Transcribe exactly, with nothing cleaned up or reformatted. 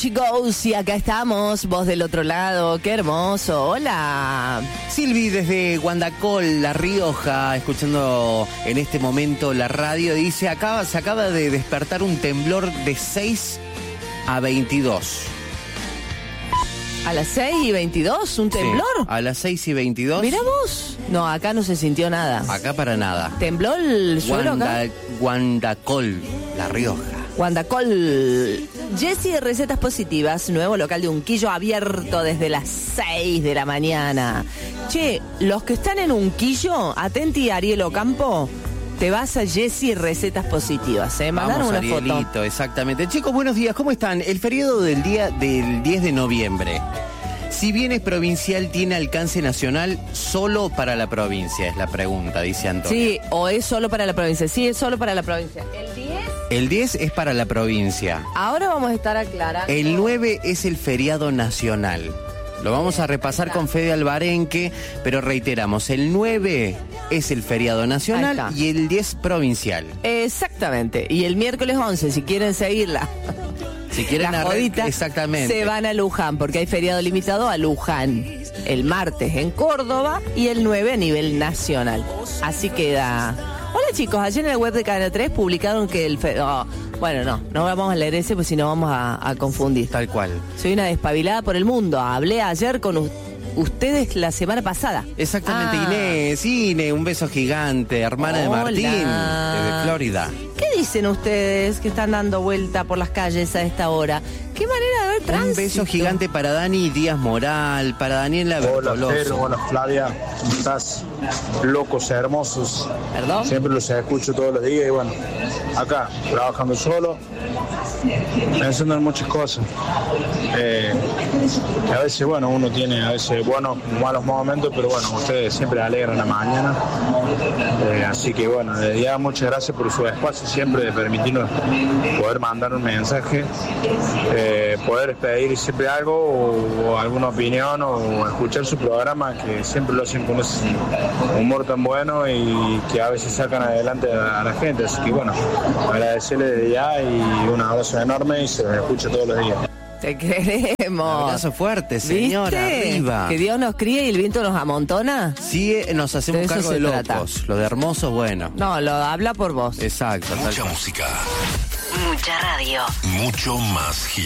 Chicos, y acá estamos, vos del otro lado, qué hermoso, hola. Silvi desde Guandacol, La Rioja, escuchando en este momento la radio, dice, acaba, se acaba de despertar un temblor de seis a veintidós. ¿A las seis y veintidós? ¿Un temblor? Sí, a las seis y veintidós. Mirá vos. No, acá no se sintió nada. Acá para nada. ¿Tembló el suelo Guanda, acá? Guandacol, La Rioja. Guandacol. Jessy de Recetas Positivas, nuevo local de Unquillo abierto desde las seis de la mañana. Che, los que están en Unquillo, atenti Ariel Ocampo, te vas a Jessy Recetas Positivas, ¿eh? Mandaron una Arielito, foto. Exactamente. Chicos, buenos días, ¿cómo están? El feriado del día del diez de noviembre. Si bien es provincial, tiene alcance nacional solo para la provincia, es la pregunta, dice Antonio. Sí, o es solo para la provincia. Sí, es solo para la provincia. El diez. El diez es para la provincia. Ahora vamos a estar aclarando. El nueve es el feriado nacional. Lo vamos a repasar con Fede Albarenque, pero reiteramos, el nueve es el feriado nacional y el diez provincial. Exactamente. Y el miércoles once, si quieren seguirla. Si quieren la jodita, exactamente. Se van a Luján, porque hay feriado limitado a Luján. El martes en Córdoba y el nueve a nivel nacional. Así queda. Hola chicos, ayer en el web de Cadena tres publicaron que el... Fe... Oh, bueno, no, no vamos a leer ese, pues si no vamos a, a confundir. Tal cual. Soy una despabilada por el mundo. Hablé ayer con u- ustedes la semana pasada. Exactamente, Ah. Inés, Inés, un beso gigante, hermana Hola. de Martín, desde Florida. ¿Qué dicen ustedes que están dando vuelta por las calles a esta hora? ¿Qué manera de ver tránsito? Un beso gigante para Dani Díaz Moral, para Daniela Hola, Bertoloso. Fer, hola Flavia, ¿cómo estás? Locos, hermosos. ¿Perdón? Siempre los escucho todos los días y bueno, acá, trabajando solo, pensando en muchas cosas. Eh, a veces, bueno, uno tiene a veces buenos, malos momentos, pero bueno, ustedes siempre alegran la mañana. Eh, así que bueno, desde ya muchas gracias por su espacio siempre de permitirnos poder mandar un mensaje, eh, poder pedir siempre algo o, o alguna opinión o escuchar su programa que siempre lo hacen con ese humor tan bueno y que a veces sacan adelante a, a la gente. Así que bueno, agradecerle desde ya y un abrazo enorme y se los escucha todos los días. Te queremos. Abrazo fuerte, señora, ¿Viste? arriba. Que Dios nos críe y el viento nos amontona. Sí, eh, nos hacemos De eso cargo se de locos. trata. Lo de hermoso, bueno. No, lo habla por vos. Exacto. tal Mucha cual. música. Mucha radio. Mucho más hit.